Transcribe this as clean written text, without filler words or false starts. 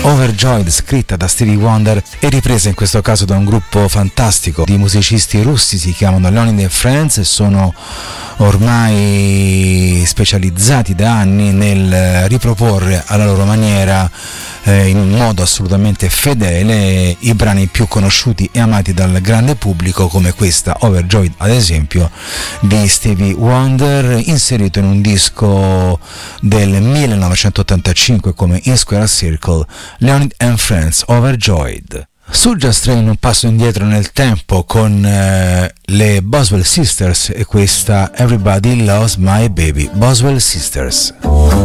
Overjoyed, scritta da Stevie Wonder e ripresa in questo caso da un gruppo fantastico di musicisti russi, si chiamano Leonid & Friends, e sono ormai specializzati da anni nel riproporre alla loro maniera, in un modo assolutamente fedele, i brani più conosciuti e amati dal grande pubblico, come questa Overjoyed ad esempio di Stevie Wonder, inserito in un disco del 1985 come In Square Circle, Leonid & Friends, Overjoyed. Su Just Train un passo indietro nel tempo con le Boswell Sisters e questa Everybody Loves My Baby, Boswell Sisters.